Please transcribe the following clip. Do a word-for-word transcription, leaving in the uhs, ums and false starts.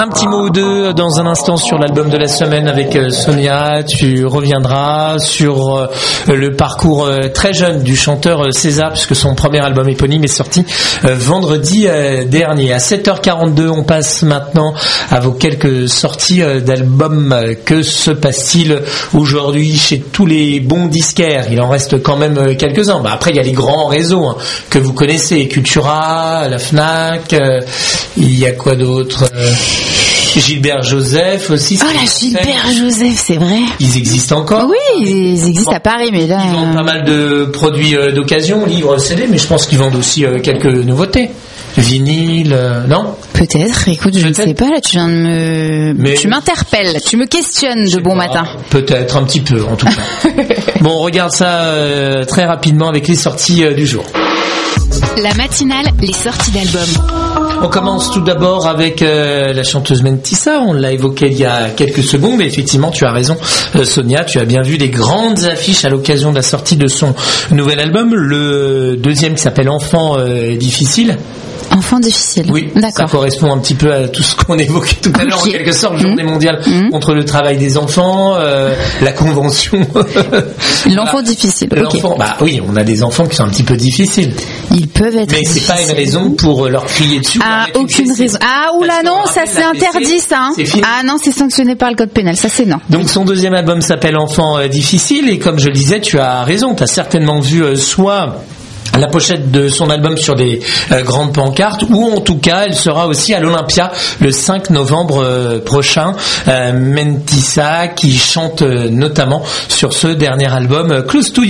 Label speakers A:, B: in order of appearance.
A: Un petit mot ou deux dans un instant sur l'album de la semaine avec Sonia. Tu reviendras sur euh, le parcours euh, très jeune du chanteur euh, César, puisque son premier album éponyme est sorti euh, vendredi euh, dernier. À sept heures quarante-deux, on passe maintenant à vos quelques sorties euh, d'albums. Que se passe-t-il aujourd'hui chez tous les bons disquaires? Il en reste quand même euh, quelques-uns. Bah, après, il y a les grands réseaux hein, que vous connaissez, Cultura, la Fnac. Euh, il y a quoi d'autre? euh, Gilbert Joseph aussi.
B: Oh la Gilbert Joseph, c'est vrai.
A: Ils existent encore.
B: Oui, ils existent à Paris, mais là.
A: Ils vendent pas mal de produits euh, d'occasion, livres, C D, mais je pense qu'ils vendent aussi euh, quelques nouveautés. Vinyle, euh, non?
B: Peut-être, écoute, je Peut-être. ne sais pas, là tu viens de me...
A: Mais...
B: Tu m'interpelles, tu me questionnes de bon pas. matin.
A: Peut-être, un petit peu en tout cas. Bon, on regarde ça euh, très rapidement avec les sorties euh, du jour.
B: La matinale, les sorties d'albums.
A: On commence tout d'abord avec euh, la chanteuse Mentissa. On l'a évoqué il y a quelques secondes, mais effectivement, tu as raison, euh, Sonia. Tu as bien vu des grandes affiches à l'occasion de la sortie de son nouvel album. Le deuxième qui s'appelle Enfant euh, difficile.
B: Enfant difficile.
A: Oui,
B: d'accord.
A: Ça correspond un petit peu à tout ce qu'on évoquait tout à l'heure, okay. En quelque sorte, Journée mmh. mondiale mmh. contre le travail des enfants, euh, la convention.
B: L'enfant voilà. difficile.
A: L'enfant,
B: okay.
A: bah oui, on a des enfants qui sont un petit peu difficiles.
B: Ils peuvent être.
A: Mais c'est
B: difficiles.
A: pas une raison pour leur crier dessus.
B: Ah, aucune raison. Ah, oula, non, ça c'est interdit, ça. Hein. Ah non, c'est sanctionné par le code pénal. Ça c'est non.
A: Donc son deuxième album s'appelle Enfant euh, difficile, et comme je le disais, tu as raison. Tu as certainement vu euh, soit la pochette de son album sur des euh, grandes pancartes, ou en tout cas elle sera aussi à l'Olympia le cinq novembre euh, prochain. euh, Mentissa qui chante euh, notamment sur ce dernier album, Close to You.